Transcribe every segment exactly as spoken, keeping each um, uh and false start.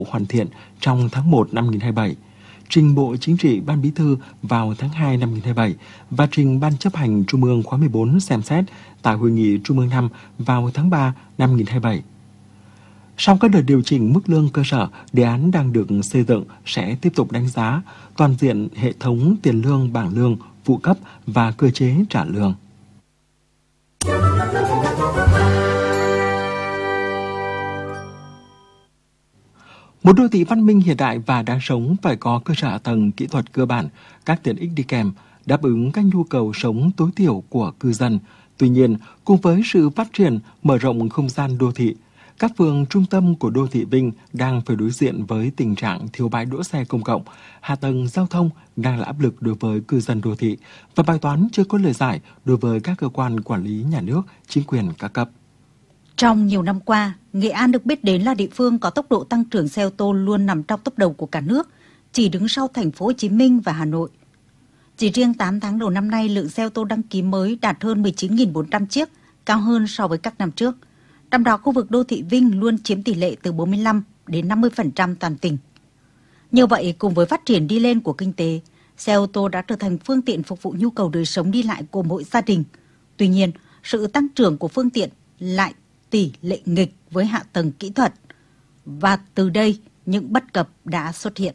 hoàn thiện trong tháng một năm hai nghìn không trăm hai mươi bảy, trình Bộ Chính trị Ban Bí thư vào tháng hai năm hai nghìn không trăm hai mươi bảy và trình Ban chấp hành Trung ương khóa mười bốn xem xét tại Hội nghị Trung ương năm vào tháng ba năm hai nghìn không trăm hai mươi bảy. Sau các đợt điều chỉnh mức lương cơ sở, đề án đang được xây dựng sẽ tiếp tục đánh giá toàn diện hệ thống tiền lương, bảng lương, phụ cấp và cơ chế trả lương. Một đô thị văn minh hiện đại và đáng sống phải có cơ sở hạ tầng kỹ thuật cơ bản, các tiện ích đi kèm, đáp ứng các nhu cầu sống tối thiểu của cư dân. Tuy nhiên, cùng với sự phát triển, mở rộng không gian đô thị, các phường trung tâm của đô thị Vinh đang phải đối diện với tình trạng thiếu bãi đỗ xe công cộng, hạ tầng giao thông đang là áp lực đối với cư dân đô thị và bài toán chưa có lời giải đối với các cơ quan quản lý nhà nước, chính quyền các cấp. Trong nhiều năm qua, Nghệ An được biết đến là địa phương có tốc độ tăng trưởng xe ô tô luôn nằm trong top đầu của cả nước, chỉ đứng sau thành phố Hồ Chí Minh và Hà Nội. Chỉ riêng tám tháng đầu năm nay, lượng xe ô tô đăng ký mới đạt hơn mười chín nghìn bốn trăm chiếc, cao hơn so với các năm trước. Trong đó, khu vực đô thị Vinh luôn chiếm tỷ lệ từ bốn mươi lăm đến năm mươi phần trăm toàn tỉnh. Như vậy, cùng với phát triển đi lên của kinh tế, xe ô tô đã trở thành phương tiện phục vụ nhu cầu đời sống đi lại của mỗi gia đình. Tuy nhiên, sự tăng trưởng của phương tiện lại tỷ lệ nghịch với hạ tầng kỹ thuật. Và từ đây, những bất cập đã xuất hiện.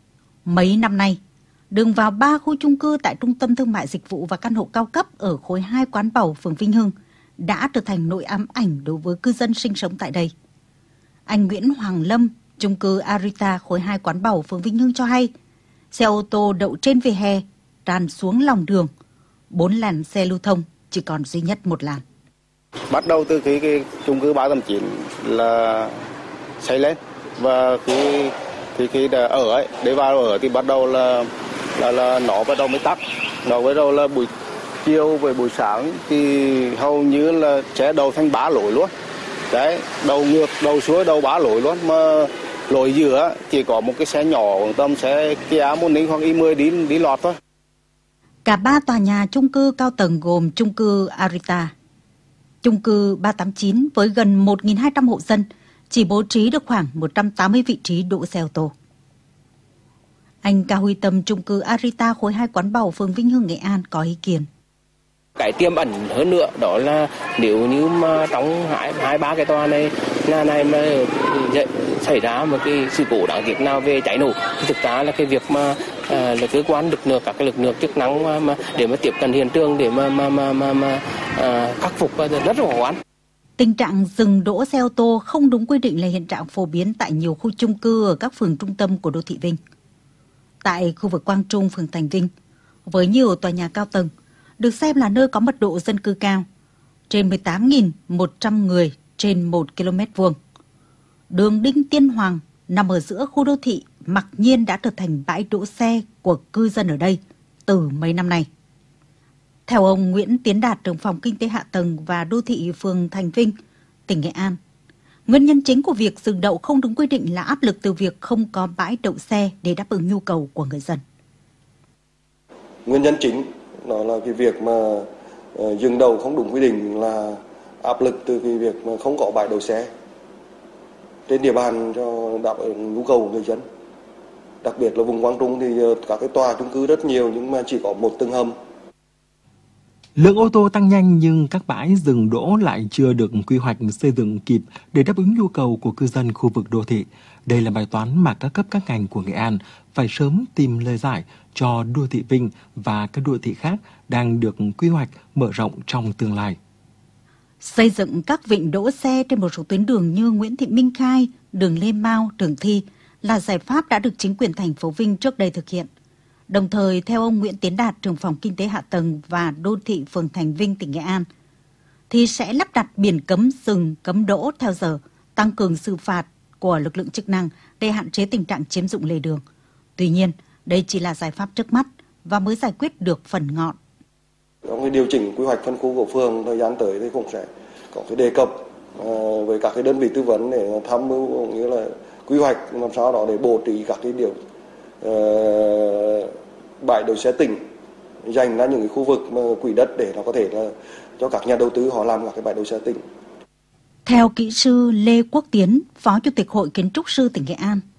Mấy năm nay, đường vào ba khu chung cư tại Trung tâm Thương mại Dịch vụ và Căn hộ cao cấp ở khối hai Quán Bầu, phường Vinh Hưng đã trở thành nỗi ám ảnh đối với cư dân sinh sống tại đây. Anh Nguyễn Hoàng Lâm, chung cư Arita, khối hai Quán Bầu, phường Vinh Hưng cho hay, xe ô tô đậu trên vỉa hè, tràn xuống lòng đường, bốn làn xe lưu thông chỉ còn duy nhất một làn. Bắt đầu từ khi cái chung cư ba tám chín là xây lên và khi khi khi ở ấy để vào ở thì bắt đầu là là là nó bắt đầu mới tắt, nó bắt đầu là buổi chiều về buổi sáng thì hầu như là sẽ đầu thành bá lối luôn. Đấy, đầu ngược, đầu suối, đầu bá lối luôn, mà lối giữa chỉ có một cái xe nhỏ khoảng tầm xe Kia Morning hoặc i mười đi đi lọt thôi. Cả ba tòa nhà chung cư cao tầng gồm chung cư Arita, chung cư ba tám chín với gần một nghìn hai trăm hộ dân chỉ bố trí được khoảng một trăm tám mươi vị trí đỗ xe ô tô. Anh Cao Huy Tâm, chung cư Arita, khối hai Quán Bầu, phường Vinh Hưng, Nghệ An có ý kiến. Cái tiềm ẩn hơn nữa đó là nếu như mà trong hai hai ba cái tòa này nhà này mà xảy ra một cái sự cố đáng tiếc nào về cháy nổ thì thực ra là cái việc mà à, là cơ quan lực lượng các cái lực lượng chức năng mà, mà để mà tiếp cận hiện trường để mà mà mà mà, mà à, khắc phục rất là khó khăn. Tình trạng dừng đỗ xe ô tô không đúng quy định là hiện trạng phổ biến tại nhiều khu chung cư ở các phường trung tâm của đô thị Vinh. Tại khu vực Quang Trung, phường Thành Vinh, với nhiều tòa nhà cao tầng, được xem là nơi có mật độ dân cư cao, trên mười tám nghìn một trăm người trên một ki lô mét vuông. Đường Đinh Tiên Hoàng nằm ở giữa khu đô thị mặc nhiên đã trở thành bãi đỗ xe của cư dân ở đây từ mấy năm nay. Theo ông Nguyễn Tiến Đạt, trưởng phòng Kinh tế Hạ tầng và Đô thị phường Thành Vinh, tỉnh Nghệ An, nguyên nhân chính của việc dừng đậu không đúng quy định là áp lực từ việc không có bãi đậu xe để đáp ứng nhu cầu của người dân. Nguyên nhân chính đó là cái việc mà uh, dừng đậu không đúng quy định là áp lực từ cái việc mà không có bãi đậu xe trên địa bàn cho đáp ứng nhu cầu của người dân. Đặc biệt là vùng Quang Trung thì uh, các cái tòa chung cư rất nhiều nhưng mà chỉ có một tầng hầm. Lượng ô tô tăng nhanh nhưng các bãi dừng đỗ lại chưa được quy hoạch xây dựng kịp để đáp ứng nhu cầu của cư dân khu vực đô thị. Đây là bài toán mà các cấp các ngành của Nghệ An phải sớm tìm lời giải cho đô thị Vinh và các đô thị khác đang được quy hoạch mở rộng trong tương lai. Xây dựng các vịnh đỗ xe trên một số tuyến đường như Nguyễn Thị Minh Khai, đường Lê Mau, Trường Thi là giải pháp đã được chính quyền thành phố Vinh trước đây thực hiện. Đồng thời, theo ông Nguyễn Tiến Đạt, trưởng phòng Kinh tế Hạ tầng và Đô thị phường Thành Vinh, tỉnh Nghệ An, thì sẽ lắp đặt biển cấm dừng, cấm đỗ theo giờ, tăng cường xử phạt của lực lượng chức năng để hạn chế tình trạng chiếm dụng lề đường. Tuy nhiên, đây chỉ là giải pháp trước mắt và mới giải quyết được phần ngọn. Trong cái điều chỉnh quy hoạch phân khu của phường thời gian tới thì cũng sẽ có cái đề cập uh, với các cái đơn vị tư vấn để tham mưu cũng như là quy hoạch làm sao đó để bố trí các cái điều uh, bãi đỗ xe tỉnh dành ra những cái khu vực mà quỹ đất để nó có thể là cho các nhà đầu tư họ làm các cái bãi đỗ xe tỉnh. Theo kỹ sư Lê Quốc Tiến, Phó Chủ tịch Hội Kiến trúc sư tỉnh Nghệ An,